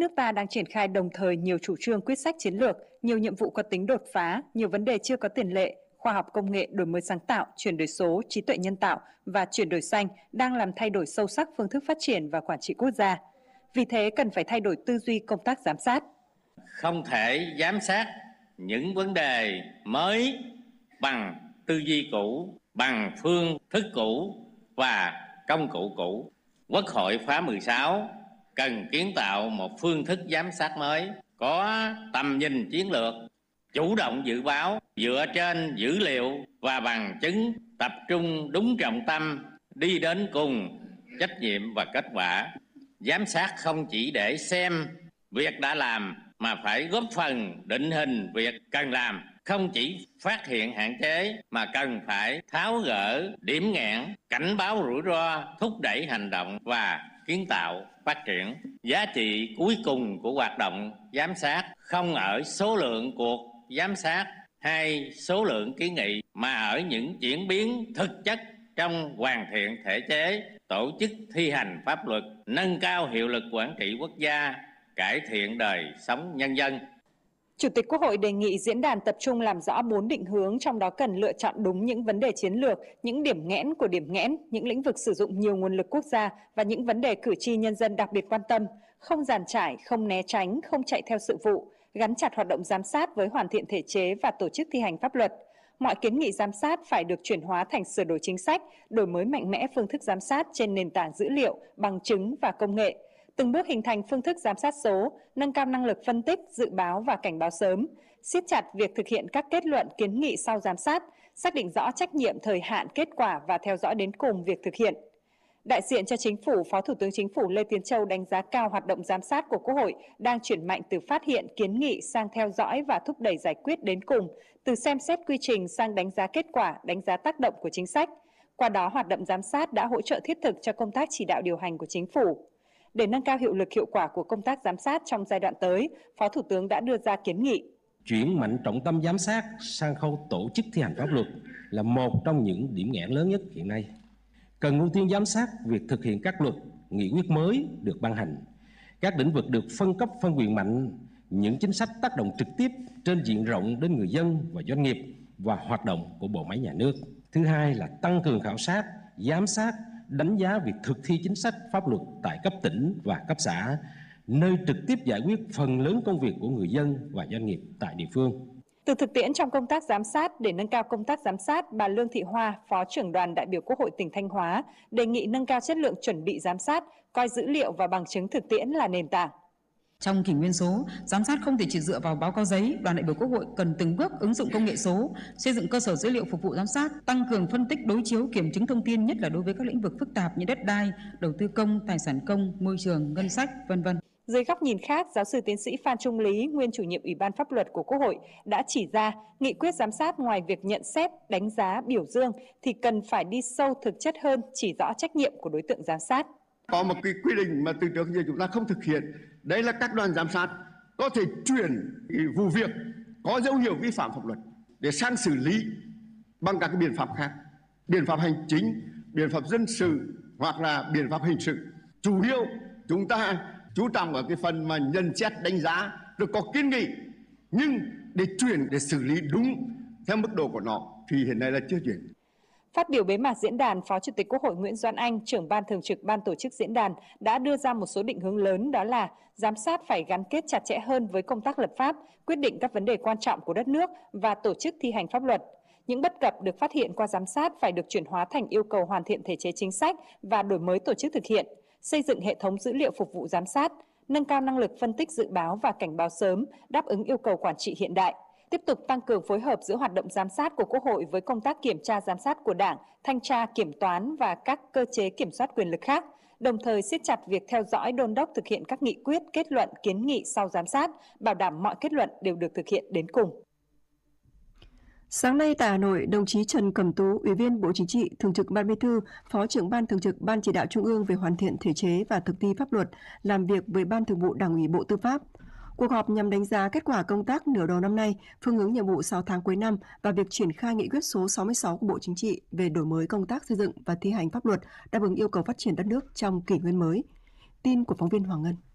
nước ta đang triển khai đồng thời nhiều chủ trương quyết sách chiến lược, nhiều nhiệm vụ có tính đột phá, nhiều vấn đề chưa có tiền lệ, khoa học công nghệ, đổi mới sáng tạo, chuyển đổi số, trí tuệ nhân tạo và chuyển đổi xanh đang làm thay đổi sâu sắc phương thức phát triển và quản trị quốc gia. Vì thế cần phải thay đổi tư duy công tác giám sát. Không thể giám sát những vấn đề mới bằng tư duy cũ, bằng phương thức cũ và công cụ cũ. Quốc hội khóa 16 cần kiến tạo một phương thức giám sát mới, có tầm nhìn chiến lược, chủ động dự báo, dựa trên dữ liệu và bằng chứng, tập trung đúng trọng tâm, đi đến cùng trách nhiệm và kết quả. Giám sát không chỉ để xem việc đã làm mà phải góp phần định hình việc cần làm, không chỉ phát hiện hạn chế mà cần phải tháo gỡ điểm nghẽn, cảnh báo rủi ro, thúc đẩy hành động và kiến tạo phát triển. Giá trị cuối cùng của hoạt động giám sát không ở số lượng cuộc giám sát hay số lượng kiến nghị mà ở những chuyển biến thực chất trong hoàn thiện thể chế, tổ chức thi hành pháp luật, nâng cao hiệu lực quản trị quốc gia, cải thiện đời sống nhân dân. Chủ tịch Quốc hội đề nghị diễn đàn tập trung làm rõ 4 định hướng, trong đó cần lựa chọn đúng những vấn đề chiến lược, những điểm nghẽn của điểm nghẽn, những lĩnh vực sử dụng nhiều nguồn lực quốc gia và những vấn đề cử tri nhân dân đặc biệt quan tâm, không giàn trải, không né tránh, không chạy theo sự vụ, gắn chặt hoạt động giám sát với hoàn thiện thể chế và tổ chức thi hành pháp luật. Mọi kiến nghị giám sát phải được chuyển hóa thành sửa đổi chính sách, đổi mới mạnh mẽ phương thức giám sát trên nền tảng dữ liệu, bằng chứng và công nghệ. Từng bước hình thành phương thức giám sát số, nâng cao năng lực phân tích, dự báo và cảnh báo sớm, siết chặt việc thực hiện các kết luận kiến nghị sau giám sát, xác định rõ trách nhiệm, thời hạn, kết quả và theo dõi đến cùng việc thực hiện. Đại diện cho Chính phủ, Phó Thủ tướng Chính phủ Lê Tiến Châu đánh giá cao hoạt động giám sát của Quốc hội đang chuyển mạnh từ phát hiện, kiến nghị sang theo dõi và thúc đẩy giải quyết đến cùng, từ xem xét quy trình sang đánh giá kết quả, đánh giá tác động của chính sách. Qua đó, hoạt động giám sát đã hỗ trợ thiết thực cho công tác chỉ đạo điều hành của Chính phủ. Để nâng cao hiệu lực hiệu quả của công tác giám sát trong giai đoạn tới, Phó Thủ tướng đã đưa ra kiến nghị. Chuyển mạnh trọng tâm giám sát sang khâu tổ chức thi hành pháp luật là một trong những điểm nghẽn lớn nhất hiện nay. Cần ưu tiên giám sát việc thực hiện các luật, nghị quyết mới được ban hành, các lĩnh vực được phân cấp phân quyền mạnh, những chính sách tác động trực tiếp trên diện rộng đến người dân và doanh nghiệp và hoạt động của bộ máy nhà nước. Thứ hai là tăng cường khảo sát, giám sát, đánh giá việc thực thi chính sách pháp luật tại cấp tỉnh và cấp xã, nơi trực tiếp giải quyết phần lớn công việc của người dân và doanh nghiệp tại địa phương. Từ thực tiễn trong công tác giám sát, để nâng cao công tác giám sát, bà Lương Thị Hoa, Phó trưởng đoàn đại biểu Quốc hội tỉnh Thanh Hóa, đề nghị nâng cao chất lượng chuẩn bị giám sát, coi dữ liệu và bằng chứng thực tiễn là nền tảng. Trong kỷ nguyên số, giám sát không thể chỉ dựa vào báo cáo giấy, đoàn đại biểu Quốc hội cần từng bước ứng dụng công nghệ số, xây dựng cơ sở dữ liệu phục vụ giám sát, tăng cường phân tích đối chiếu kiểm chứng thông tin, nhất là đối với các lĩnh vực phức tạp như đất đai, đầu tư công, tài sản công, môi trường, ngân sách, v.v. Dưới góc nhìn khác, giáo sư tiến sĩ Phan Trung Lý, nguyên chủ nhiệm Ủy ban Pháp luật của Quốc hội, đã chỉ ra nghị quyết giám sát ngoài việc nhận xét, đánh giá, biểu dương thì cần phải đi sâu thực chất hơn, chỉ rõ trách nhiệm của đối tượng giám sát. Có một cái quy định mà từ trước giờ chúng ta không thực hiện, đấy là các đoàn giám sát có thể chuyển vụ việc có dấu hiệu vi phạm pháp luật để sang xử lý bằng các cái biện pháp khác, biện pháp hành chính, biện pháp dân sự hoặc là biện pháp hình sự. Chủ yếu chúng ta chú trọng ở cái phần mà nhận xét đánh giá rồi có kiến nghị, nhưng để chuyển để xử lý đúng theo mức độ của nó thì hiện nay là chưa chuyển. Phát biểu bế mạc diễn đàn, Phó Chủ tịch Quốc hội Nguyễn Doãn Anh, trưởng ban thường trực ban tổ chức diễn đàn đã đưa ra một số định hướng lớn, đó là giám sát phải gắn kết chặt chẽ hơn với công tác lập pháp, quyết định các vấn đề quan trọng của đất nước và tổ chức thi hành pháp luật. Những bất cập được phát hiện qua giám sát phải được chuyển hóa thành yêu cầu hoàn thiện thể chế chính sách và đổi mới tổ chức thực hiện, xây dựng hệ thống dữ liệu phục vụ giám sát, nâng cao năng lực phân tích dự báo và cảnh báo sớm, đáp ứng yêu cầu quản trị hiện đại. Tiếp tục tăng cường phối hợp giữa hoạt động giám sát của Quốc hội với công tác kiểm tra giám sát của Đảng, thanh tra, kiểm toán và các cơ chế kiểm soát quyền lực khác, đồng thời siết chặt việc theo dõi đôn đốc thực hiện các nghị quyết, kết luận, kiến nghị sau giám sát, bảo đảm mọi kết luận đều được thực hiện đến cùng. Sáng nay tại Hà Nội, đồng chí Trần Cẩm Tú, Ủy viên Bộ Chính trị, Thường trực Ban Bí thư, Phó trưởng Ban Thường trực Ban Chỉ đạo Trung ương về hoàn thiện thể chế và thực thi pháp luật, làm việc với Ban Thường vụ Đảng ủy Bộ Tư pháp. Cuộc họp nhằm đánh giá kết quả công tác nửa đầu năm nay, phương hướng nhiệm vụ 6 tháng cuối năm và việc triển khai nghị quyết số 66 của Bộ Chính trị về đổi mới công tác xây dựng và thi hành pháp luật đáp ứng yêu cầu phát triển đất nước trong kỷ nguyên mới. Tin của phóng viên Hoàng Ngân.